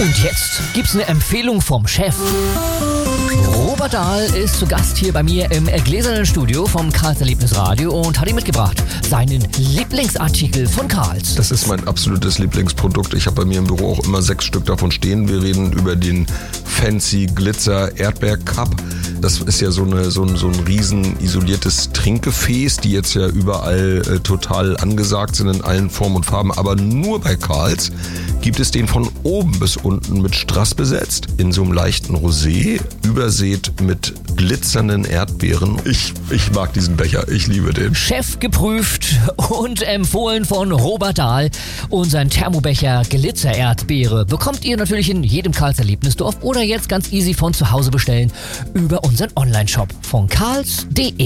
Und jetzt gibt's eine Empfehlung vom Chef. Robert Dahl ist zu Gast hier bei mir im gläsernen Studio vom Karls Erlebnisradio und hat ihm mitgebracht seinen Lieblingsartikel von Karls. Das ist mein absolutes Lieblingsprodukt. Ich habe bei mir im Büro auch immer 6 Stück davon stehen. Wir reden über den Fancy Glitzer Erdbeer Cup. Das ist ja so ein riesen isoliertes Trinkgefäß, die jetzt ja überall total angesagt sind in allen Formen und Farben. Aber nur bei Karls gibt es den von oben bis unten mit Strass besetzt, in so einem leichten Rosé, übersät mit glitzernden Erdbeeren. Ich mag diesen Becher, ich liebe den. Chef geprüft und empfohlen von Robert Dahl. Unseren Thermobecher Glitzer Erdbeere bekommt ihr natürlich in jedem Karls Erlebnisdorf oder jetzt ganz easy von zu Hause bestellen über unseren Onlineshop von karls.de.